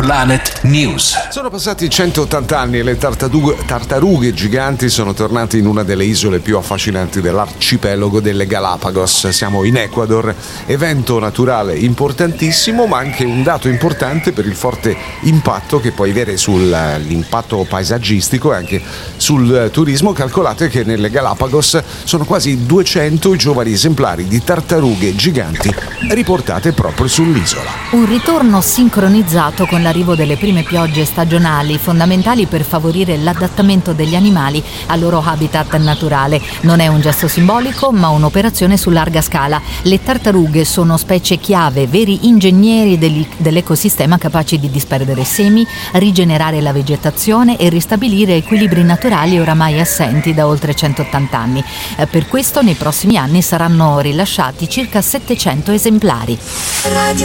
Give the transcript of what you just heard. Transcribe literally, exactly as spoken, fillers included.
Planet News. Sono passati centottanta anni e le tartarughe, tartarughe giganti sono tornate in una delle isole più affascinanti dell'arcipelago delle Galapagos. Siamo in Ecuador, evento naturale importantissimo, ma anche un dato importante per il forte impatto che può avere sull'impatto paesaggistico e anche sul turismo. Calcolate che nelle Galapagos sono quasi duecento i giovani esemplari di tartarughe giganti riportate proprio sull'isola. Un ritorno sincronizzato con l'arrivo delle prime piogge stagionali, fondamentali per favorire l'adattamento degli animali al loro habitat naturale. Non è un gesto simbolico, ma un'operazione su larga scala. Le tartarughe sono specie chiave, veri ingegneri dell'ecosistema, capaci di disperdere semi, rigenerare la vegetazione e ristabilire equilibri naturali oramai assenti da oltre centottanta anni. Per questo nei prossimi anni saranno rilasciati circa settecento esemplari.